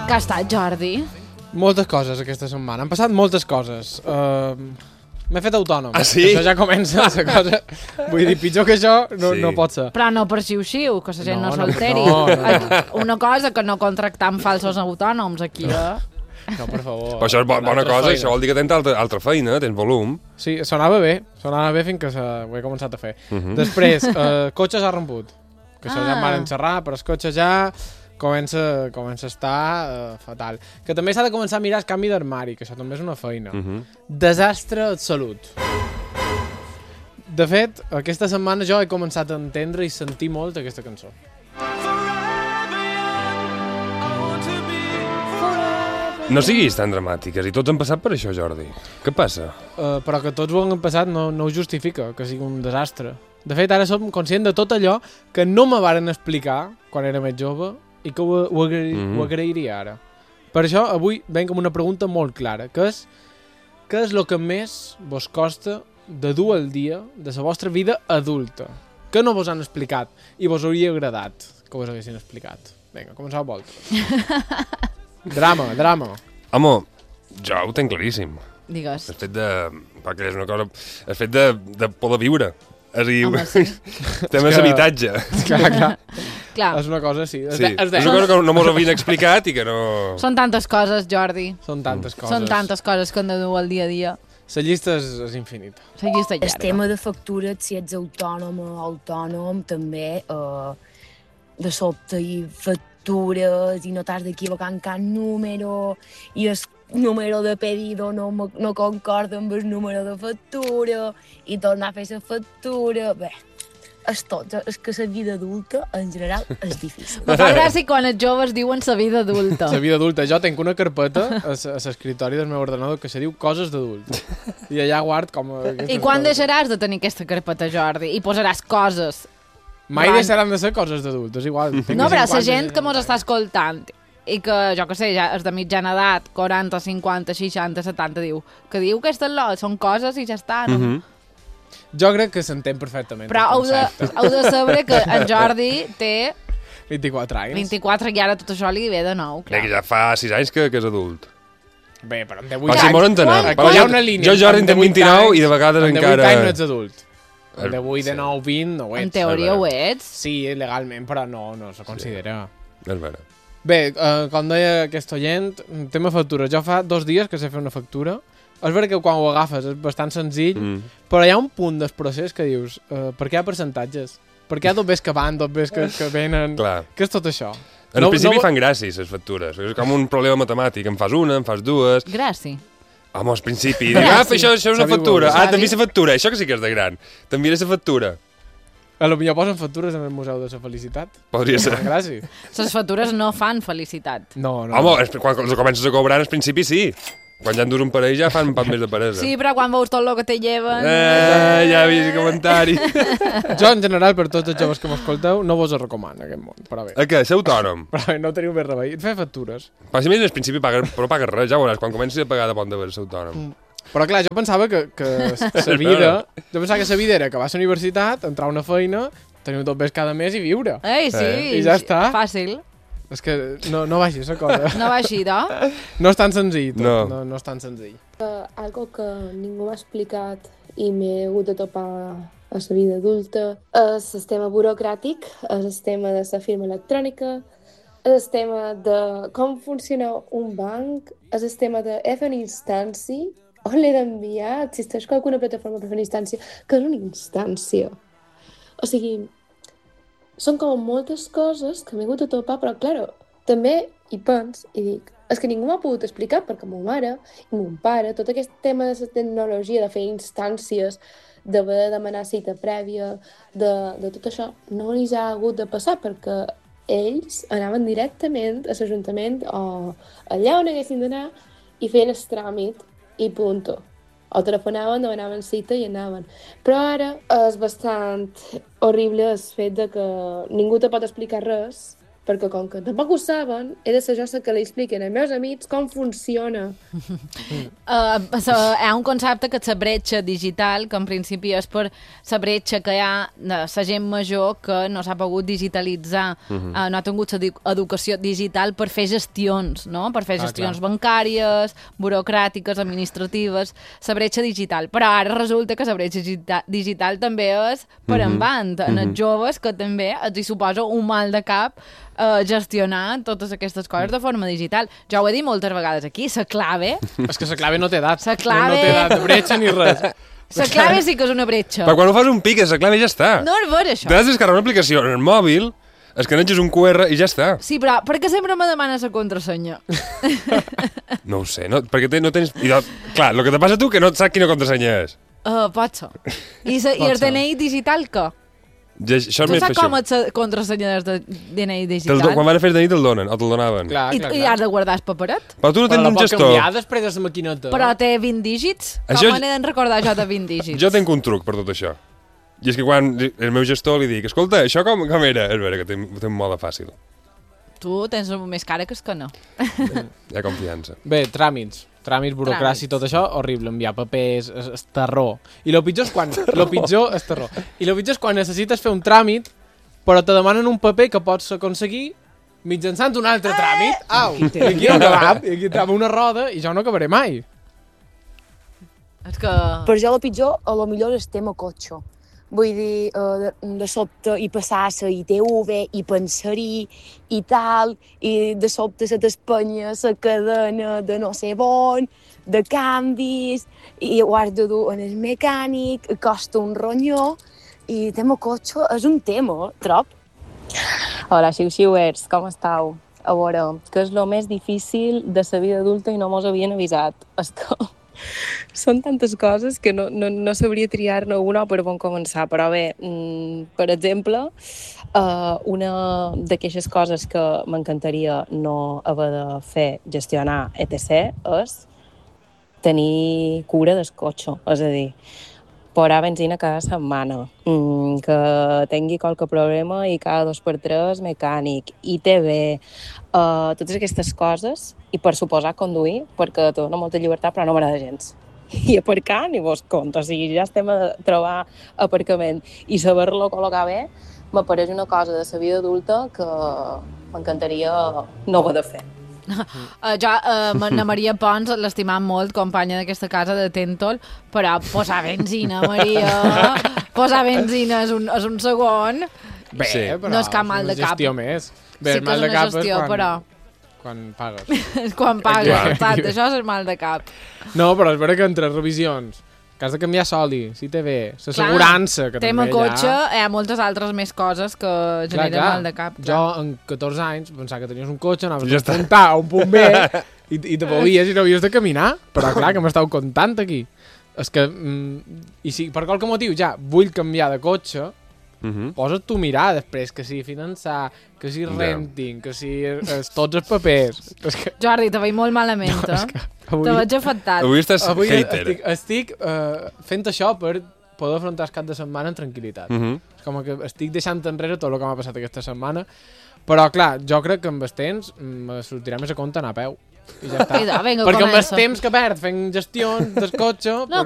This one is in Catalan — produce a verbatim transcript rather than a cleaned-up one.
Que ha estat, Jordi? Moltes coses aquesta setmana. Han passat moltes coses. Uh, M'he fet autònom. Ah, sí? Això ja comença, la cosa. Vull dir, pitjor que això no, Sí. no pot ser. Però no per xiu-xiu, que la gent no, No, no no, s'alteri. no, no. Una cosa que no contractam falsos autònoms aquí, eh? No, per favor. Però això és bo, bona Altra cosa, feina. això vol dir que tens altra, altra feina, tens volum. Sí, sonava bé. Sonava bé fins que se... ho he començat a fer. Uh -huh. Després, uh, cotxe s'ha romput. Que això ja em Ah. van enxerrar, però el cotxe ja comença, comença a estar uh, fatal. Que també s'ha de començar a mirar el canvi d'armari, que això també és una feina. Uh -huh. Desastre absolut. De fet, aquesta setmana jo he començat a entendre i sentir molt aquesta cançó. No siguis tan dramàtiques, i tots han passat per això, Jordi. Què passa? Uh, però que tots ho han passat no, no ho justifica, que sigui un desastre. De fet, ara som conscient de tot allò que no me varen explicar quan era més jove i que ho, ho, agrair, Mhm. ho agrairia ara. Per això, avui venc amb una pregunta molt clara, que és què és el que més vos costa de dur al dia de la vostra vida adulta? Que no vos han explicat i vos hauria agradat que vos haguessin explicat. Vinga, començau vosaltres. Drama, drama. Home, jo ho tenc claríssim. Digues. El fet de... perquè és una cosa... El fet de, de poder viure. És a dir, Home, sí. temes És que- d'habitatge. Clar, clar. Clar, És una cosa, sí. Es Sí, de, es de. és una cosa que no mos havien explicat i que no... són tantes coses, Jordi. Són tantes coses. Són tantes coses que hem de dur al dia a dia. La llista és, és infinita. La llista El llarga. tema de factures, si ets autònom o autònom, també eh, de sobte i factures i no t'has d'equivocar en cap número i el número de pedido no, mo- no concorda amb el número de factura i tornar a fer la factura. Bé, és tot. És que la vida adulta, en general, és difícil. Me fa gràcia quan els joves diuen sa vida adulta. La vida adulta. Jo tinc una carpeta a, s- a l'escriptori del meu ordenador que se diu Coses d'adult. I allà guard com... a aquestes I quan coses. deixaràs de tenir aquesta carpeta, Jordi? I posaràs coses. Mai Ran- deixaran de ser coses d'adult, és igual. Tinc No, però la cinquanta, gent que mos seixanta està escoltant i que, jo que sé, ja és de mitjana edat, quaranta, cinquanta, seixanta, setanta, diu que diu que aquestes lo- són coses i ja està, no? Uh -huh. Jo crec que s'entén perfectament. Però el heu de, concepte. heu de saber que en Jordi té vint-i-quatre anys. vint-i-quatre i ara tot això li ve de nou, Bé, clar. que ja fa sis anys que, que és adult. Bé, però amb divuit Va anys... ser molt entenent. quan- Però Quan hi ha jo- una línia. Jo, Jordi, en amb tinc divuit vint-i-nou i de anys- vegades amb encara... divuit anys no ets adult. Amb Eh, divuit, sí. dinou, vint no ho ets. En teoria ho ets. Sí, legalment, però no, no se considera. És vera. Bé, uh, com deia aquest oient, tema factura. Jo fa dos dies que sé fer una factura. És veritat que quan ho agafes és bastant senzill, Mm. però hi ha un punt del procés que dius, uh, per què hi ha percentatges? Per què hi ha dos ves que van, dos ves que, que venen? Clar. Què és tot això? En No- principi no- fan gràcies, les factures. És com un problema matemàtic. En fas una, en fas dues... Gràcies. Home, al principi... Gràcies. Ah, això, això és una Sabi factura. molt. Ah, també la factura. Això que sí que és de gran. També és la factura. A lo millor posen factures en el Museu de la Felicitat. Podria ser. Gràcies. Les factures no fan felicitat. No, no. Home, es- quan els comences a cobrar, al principi sí. Quan ja en dus un parell ja fan un poc més de peresa. Sí, però quan veus tot el que te lleven... Eh, ja he vist comentari. Jo, en general, per tots els joves que m'escolteu, no vos ho recomano, aquest món. Però bé, A què? Ser autònom. però bé, no teniu més remei. Fer factures. Però si més al principi pagues, però pagues res, ja veuràs, quan comencis a pagar de bon de ver ser autònom. Però clar, jo pensava que, que la vida... Jo pensava que la vida era acabar a la universitat, entrar a una feina, tenir un tot més cada mes i viure. Ei, sí. Eh, i ja està. Fàcil. És que no, no va així, la cosa. No va així, no? No és tan senzill, tot. No. No, no és tan senzill. Uh, algo que ningú m'ha explicat i m'he hagut de topar a la vida adulta és el tema burocràtic, és el tema de la firma electrònica, és el tema de com funciona un banc, és el tema de fer una instància, on l'he d'enviar, existeix alguna plataforma per fer una instància, que és una instància. O sigui, són com moltes coses que m'he hagut de topar, però, clar, també hi pens i dic, és que ningú m'ha pogut explicar perquè ma mare i mon pare, tot aquest tema de la tecnologia, de fer instàncies, d'haver de demanar cita prèvia, de, de tot això, no els ha hagut de passar perquè ells anaven directament a l'Ajuntament o allà on haguessin d'anar i feien el tràmit i punto. O telefonaven, demanaven cita i anaven. Però ara és bastant horrible el fet de que ningú te pot explicar res perquè com que tampoc ho saben, he de ser jo la que li expliquen als meus amics com funciona. Uh, so, hi ha un concepte que és la bretxa digital, que en principi és per la bretxa que hi ha de la gent major que no s'ha pogut digitalitzar, uh -huh. uh, no ha tingut educació digital per fer gestions, no? Per fer gestions ah, bancàries, burocràtiques, administratives, la bretxa digital. Però ara resulta que la bretxa digital, digital també és per uh -huh. en banda, en uh -huh. els joves, que també els hi suposa un mal de cap Uh, gestionar totes aquestes coses de forma digital. Jo ho he dit moltes vegades aquí, la clave... És que la clave no té edat. La clave... No, no té edat de bretxa ni res. La clave sí que és una bretxa. Però quan ho fas un pic, la clave ja està. No és vera, això. T'has de descarregar una aplicació en el mòbil, escaneges un Q R i ja està. Sí, però per què sempre me demanes la contrasenya? No ho sé, no, perquè te, no tens... I, clar, el que te passa a tu que no saps quina contrasenya és. Uh, pot ser. I, sa, i el D N I digital, què? Ja, això tu saps com és la contrasenya del D N I digital? Do, quan van a fer el D N I te'l donen, o te'l donaven. Clar, I, clar, I clar. has de guardar el paperet? Però tu no tens però un gestor. Però la pot canviar després de la maquineta. Però té vint dígits? Això... Com me n'he de recordar jo de vint dígits? Jo tinc un truc per tot això. I és que quan el meu gestor li dic, escolta, això com, com era? És vera que té, té un mode fàcil. Tu tens més cara que és que no. Hi ha confiança. Bé, tràmits. Tràmits, burocràcia, tot això, horrible, enviar papers, és, és terror. I el pitjor és quan... Lo pitjor és terror. I el pitjor és quan necessites fer un tràmit, però te demanen un paper que pots aconseguir mitjançant un altre tràmit. Au, i aquí no acabam, i aquí trama una roda i jo no acabaré mai. És que... Per jo el pitjor, a lo millor és tema cotxe. Vull dir, uh, de, de sobte i passar-se i T V i pensar-hi i tal, i de sobte se t'espanya la cadena de no sé on, de canvis, i ho has de dur en el mecànic, costa un ronyó, i tema cotxe és un tema, trob. Hola, xiu-xiuers, com estàu? A veure, què és el més difícil de la vida adulta i no mos havien avisat? És que són tantes coses que no, no, no sabria triar-ne una per on començar, però bé, mm, per exemple, uh, una d'aquestes coses que m'encantaria no haver de fer, gestionar, etcètera, és tenir cura del cotxe, és a dir, posar benzina cada setmana, mm, que tingui qualque problema i cada dos per tres mecànic, I T V, uh, totes aquestes coses, i per suposar conduir, perquè te dona molta llibertat però no m'agrada gens. I aparcar ni vos compte, o sigui, ja estem a trobar aparcament i saber-lo col·locar bé m'apareix una cosa de la vida adulta que m'encantaria no haver de fer. Uh, jo, uh, na Maria Pons, l'estimam molt, companya d'aquesta casa de Tentol, però posar benzina, Maria, posar benzina és un, és un segon. Bé, Sí. però No és cap mal de és una cap. gestió més. Bé, Sí el que mal és de una cap gestió, és quan, però... quan pagues. És quan pagues, Clar. exacte, això és el mal de cap. No, però és vera que entre revisions, que has de canviar soli, si té bé, l'assegurança, que Tema també cotxe, allà... hi ha moltes altres més coses que generen mal de cap. Jo, en catorze anys, pensava que tenies un cotxe, anaves Ja a apuntar a un punt B i, i te movies i no havies de caminar, però clar, que m'estàu contant aquí. És que, mm, i si per qualque motiu ja vull canviar de cotxe, Uh -huh. posa't tu a mirar després, que si finançar, que si Ja. renting, que si es, tots els papers. És que Jordi, te veig molt malament, No, és eh? que Te avui, veig afectat. Avui estàs avui hater. estic, estic uh, fent això per poder afrontar el cap de setmana en tranquil·litat. Uh -huh. És com que estic deixant enrere tot el que m'ha passat aquesta setmana, però clar, jo crec que amb el temps me sortirà més a compte anar a peu. I ja està. Vinga, vinga, Perquè amb el comença. temps que perd fent gestions del cotxe... No, pues,